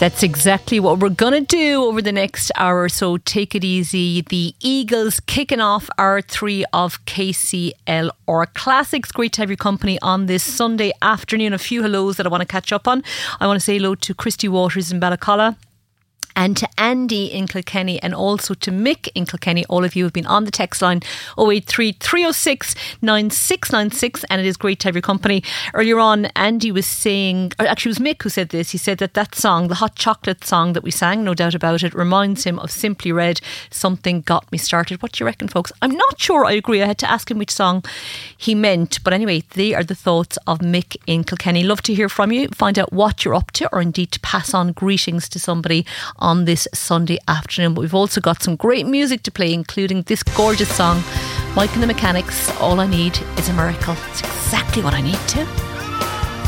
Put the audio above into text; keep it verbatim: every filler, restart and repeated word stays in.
That's exactly what we're going to do over the next hour or so. Take it easy. The Eagles kicking off hour three of K C L R Classics. Great to have your company on this Sunday afternoon. A few hellos that I want to catch up on. I want to say hello to Christy Waters in Ballacalla, and to Andy in Kilkenny, and also to Mick in Kilkenny. All of you have been on the text line oh eight three, three oh six, nine six nine six, and it is great to have your company. Earlier on, Andy was saying, or actually it was Mick who said this, he said that that song, the Hot Chocolate song that we sang, no doubt about it, reminds him of Simply Red, Something Got Me Started. What do you reckon, folks? I'm not sure I agree. I had to ask him which song he meant, but anyway, they are the thoughts of Mick in Kilkenny. Love to hear from you, find out what you're up to, or indeed to pass on greetings to somebody on this Sunday afternoon. But we've also got some great music to play, including this gorgeous song, Mike and the Mechanics, All I Need Is a Miracle. It's exactly what I need to.